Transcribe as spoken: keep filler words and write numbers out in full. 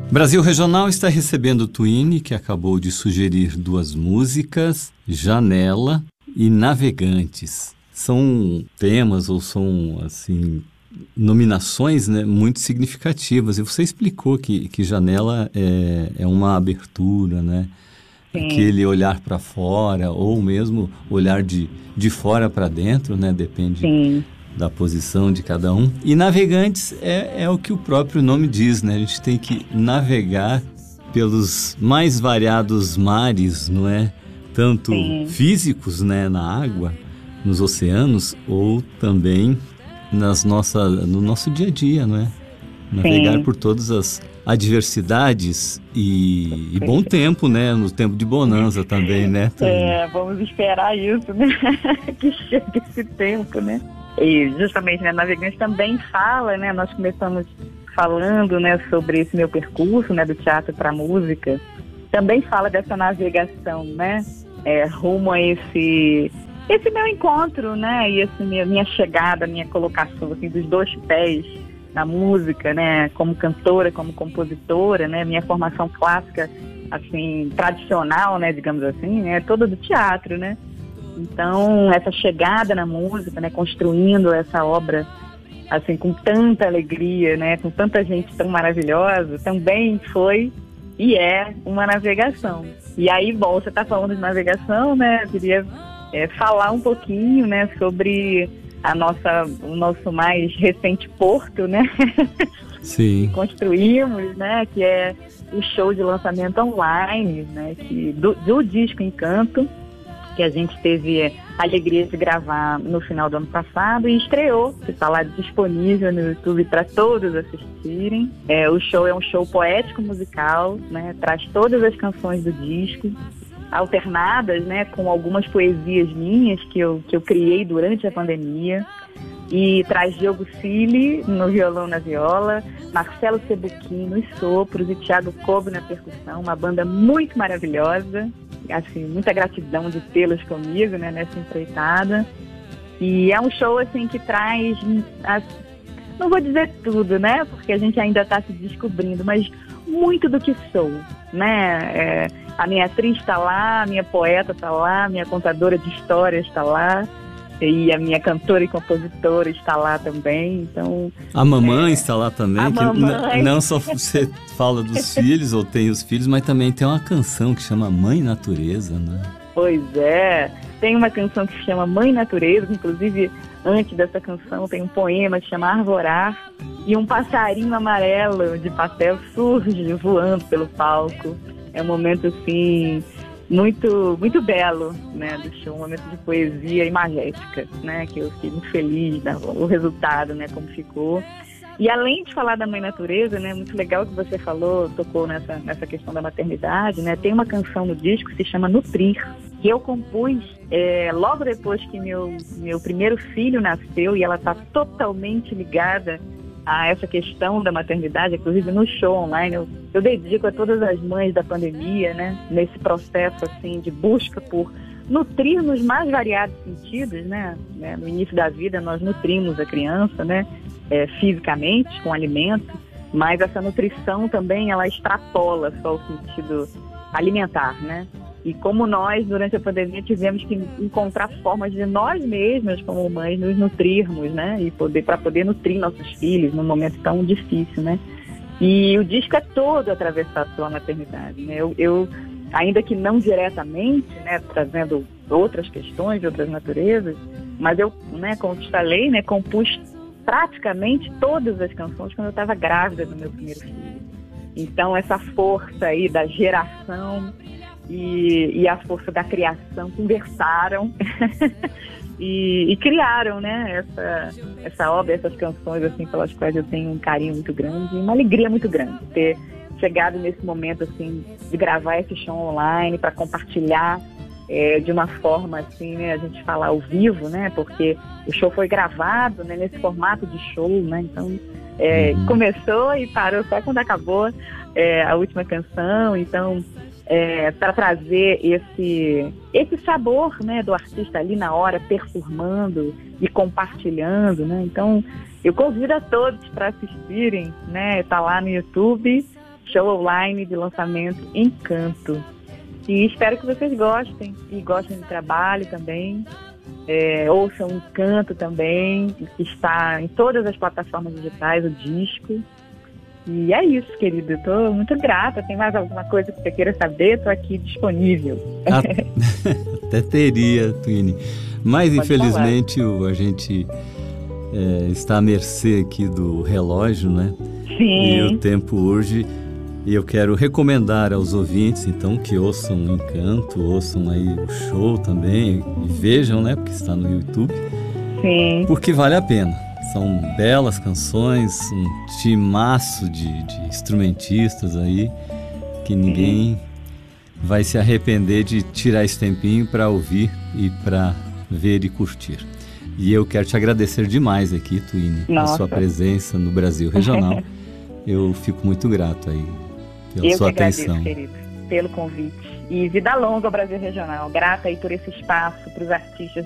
Brasil Regional está recebendo o Twine, que acabou de sugerir duas músicas, Janela e Navegantes. São temas ou são, assim, nominações, né, muito significativas. E você explicou que, que Janela é, é uma abertura, né? Sim. Aquele olhar para fora ou mesmo olhar de, de fora para dentro, né? Depende... Sim. Da posição de cada um. E Navegantes é, é o que o próprio nome diz, né? A gente tem que navegar pelos mais variados mares, não é? Tanto Sim. físicos, né? Na água, nos oceanos, ou também nas nossa, no nosso dia a dia, não é? Navegar Sim. por todas as adversidades e, e bom tempo, né? No tempo de bonança também, né? É, vamos esperar isso, né? Que chegue esse tempo, né? E justamente, né, Navegante também fala, né, nós começamos falando, né, sobre esse meu percurso, né, do teatro para a música, também fala dessa navegação, né, é, rumo a esse, esse meu encontro, né, e esse minha, minha chegada, minha colocação, assim, dos dois pés na música, né, como cantora, como compositora, né, minha formação clássica, assim, tradicional, né, digamos assim, né, toda do teatro, né. Então, essa chegada na música, né, construindo essa obra, assim, com tanta alegria, né, com tanta gente tão maravilhosa, também foi e é uma navegação. E aí, bom, você está falando de navegação, né, eu queria é, falar um pouquinho, né, sobre a nossa, o nosso mais recente porto, né, Sim. que construímos, né, que é o show de lançamento online, né, que, do, do disco Encanto, que a gente teve a alegria de gravar no final do ano passado e estreou, que está lá disponível no YouTube para todos assistirem. É, o show é um show poético musical, né, traz todas as canções do disco, alternadas, né, com algumas poesias minhas que eu, que eu criei durante a pandemia. E traz Diogo Cili no violão, na viola, Marcelo Sebuquim nos sopros e Thiago Cobo na percussão, uma banda muito maravilhosa. Assim, muita gratidão de tê-los comigo, né, nessa empreitada. E é um show, assim, que traz, não vou dizer tudo, né, porque a gente ainda está se descobrindo, mas muito do que sou, né. É, a minha atriz está lá, a minha poeta está lá, a minha contadora de histórias está lá, e a minha cantora e compositora está lá também, então... A mamãe é, está lá também, a que mamãe... não só você fala dos filhos ou tem os filhos, mas também tem uma canção que chama Mãe Natureza, né? Pois é, tem uma canção que se chama Mãe Natureza, inclusive antes dessa canção tem um poema que chama Arvorar, e um passarinho amarelo de papel surge voando pelo palco. É um momento, assim... muito, muito belo, né, do show, um momento de poesia imagética, né, que eu fiquei muito feliz, né, o resultado, né, como ficou. E além de falar da Mãe Natureza, né, muito legal que você falou, tocou nessa, nessa questão da maternidade, né, tem uma canção no disco que se chama Nutrir, que eu compus é, logo depois que meu, meu primeiro filho nasceu, e ela está totalmente ligada a essa questão da maternidade, inclusive no show online, eu, eu dedico a todas as mães da pandemia, né, nesse processo, assim, de busca por nutrir nos mais variados sentidos, né, né no início da vida nós nutrimos a criança, né, é, fisicamente, com alimento, mas essa nutrição também, ela extrapola só o sentido alimentar, né, e como nós, durante a pandemia, tivemos que encontrar formas de nós mesmas, como mães, nos nutrirmos, né? E poder, para poder nutrir nossos filhos num momento tão difícil, né? E o disco é todo atravessado pela maternidade, né? Eu, eu ainda que não diretamente, né? Trazendo outras questões de outras naturezas, mas eu, né? Como te falei, né? Compus praticamente todas as canções quando eu estava grávida do meu primeiro filho. Então, essa força aí da geração... E, e a força da criação conversaram e, e criaram, né, essa, essa obra, essas canções, assim, pelas quais eu tenho um carinho muito grande e uma alegria muito grande ter chegado nesse momento, assim, de gravar esse show online para compartilhar é, de uma forma, assim, né, a gente fala ao vivo, né, porque o show foi gravado, né, nesse formato de show, né, então é, uhum. começou e parou só quando acabou é, a última canção, então... É, para trazer esse, esse sabor, né, do artista ali na hora, performando e compartilhando, né? Então, eu convido a todos para assistirem, né? Tá lá no YouTube, show online de lançamento Encanto. E espero que vocês gostem, e gostem do trabalho também. É, ouçam Encanto também, que está em todas as plataformas digitais, o disco. E é isso, querido. Estou muito grata. Tem mais alguma coisa que você queira saber? Estou aqui disponível. Até teria, Twine. Mas, Pode infelizmente, o, a gente é, está à mercê aqui do relógio, né? Sim. E o tempo urge. E eu quero recomendar aos ouvintes, então, que ouçam o Encanto, ouçam aí o show também, e vejam, né? Porque está no YouTube. Sim. Porque vale a pena. São belas canções, um timaço de, de instrumentistas aí, que ninguém Sim. vai se arrepender de tirar esse tempinho para ouvir e para ver e curtir. E eu quero te agradecer demais aqui, Twine, a sua presença no Brasil Regional. Eu fico muito grato aí pela eu sua que agradeço, atenção. Querido, pelo convite. E vida longa ao Brasil Regional. Grata aí por esse espaço para os artistas